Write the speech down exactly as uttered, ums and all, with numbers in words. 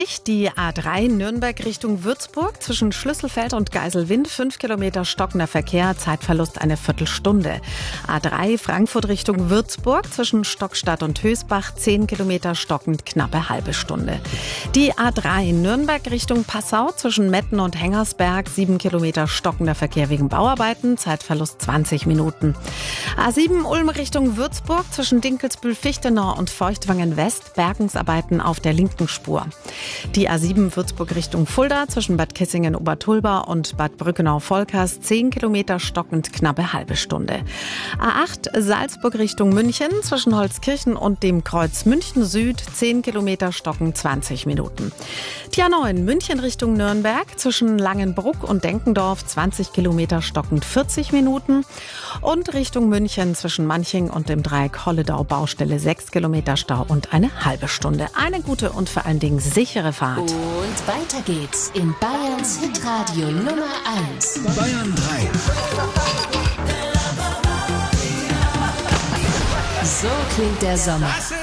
Die A drei Nürnberg Richtung Würzburg zwischen Schlüsselfeld und Geiselwind, fünf Kilometer stockender Verkehr, Zeitverlust eine Viertelstunde. A drei Frankfurt Richtung Würzburg zwischen Stockstadt und Hösbach, zehn Kilometer stockend, knappe halbe Stunde. Die A drei Nürnberg Richtung Passau zwischen Metten und Hengersberg, sieben Kilometer stockender Verkehr wegen Bauarbeiten, Zeitverlust zwanzig Minuten. A sieben Ulm Richtung Würzburg zwischen Dinkelsbühl-Fichtenau und Feuchtwangen West, Bergungsarbeiten auf der linken Spur. Die A sieben Würzburg Richtung Fulda zwischen Bad Kissingen-Obertulba und Bad Brückenau-Volkers, zehn Kilometer stockend, knappe halbe Stunde. A acht Salzburg Richtung München zwischen Holzkirchen und dem Kreuz München Süd, zehn Kilometer stockend, zwanzig Minuten. Die A neun München Richtung Nürnberg zwischen Langenbruck und Denkendorf, zwanzig Kilometer stockend, vierzig Minuten. Und Richtung München zwischen Manching und dem Dreieck Holledau Baustelle, sechs Kilometer Stau und eine halbe Stunde. Eine gute und vor allen Dingen sichere Fahrt. Und weiter geht's in Bayerns Hitradio Nummer eins. Bayern drei. So klingt der Sommer.